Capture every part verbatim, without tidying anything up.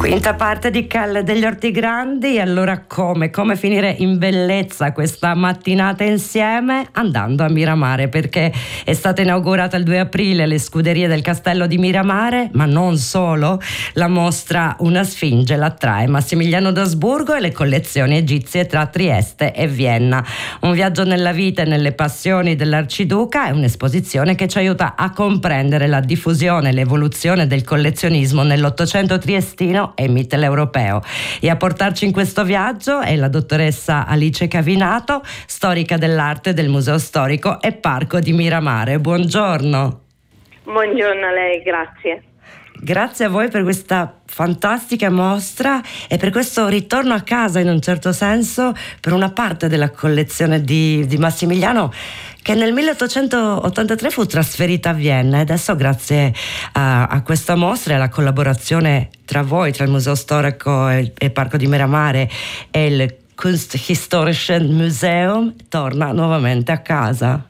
Quinta parte di Calle degli Orti Grandi. Allora come? Come finire in bellezza questa mattinata insieme? Andando a Miramare, perché è stata inaugurata il due aprile le scuderie del Castello di Miramare, ma non solo. La mostra Una Sfinge l'attrae Massimiliano d'Asburgo e le collezioni egizie tra Trieste e Vienna. Un viaggio nella vita e nelle passioni dell'Arciduca è un'esposizione che ci aiuta a comprendere la diffusione e l'evoluzione del collezionismo nell'Ottocento triestino e mitteleuropeo. E a portarci in questo viaggio è la dottoressa Alice Cavinato, storica dell'arte del Museo Storico e Parco di Miramare. Buongiorno. Buongiorno a lei, grazie. Grazie a voi per questa fantastica mostra e per questo ritorno a casa, in un certo senso, per una parte della collezione di, di Massimiliano, che nel milleottocentottantatré fu trasferita a Vienna, e adesso grazie a, a questa mostra e alla collaborazione tra voi, tra il Museo Storico e il Parco di Miramare e il Kunsthistorisches Museum, torna nuovamente a casa.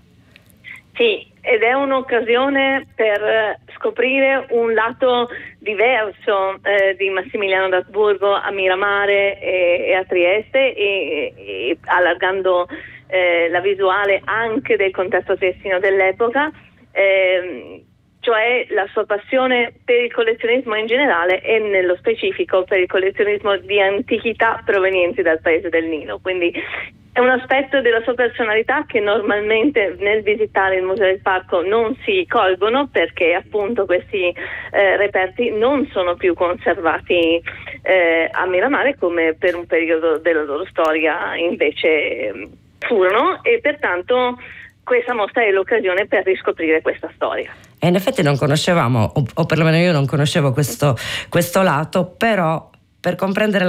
Sì, ed è un'occasione per scoprire un lato diverso eh, di Massimiliano d'Asburgo a Miramare e, e a Trieste, e, e allargando eh, la visuale anche del contesto triestino dell'epoca, eh, cioè la sua passione per il collezionismo in generale e nello specifico per il collezionismo di antichità provenienti dal paese del Nilo. Quindi è un aspetto della sua personalità che normalmente nel visitare il Museo del Parco non si colgono, perché appunto questi eh, reperti non sono più conservati eh, a Miramare, come per un periodo della loro storia invece furono, e pertanto questa mostra è l'occasione per riscoprire questa storia. E in effetti non conoscevamo, o, o perlomeno io non conoscevo questo, questo lato, però per comprendere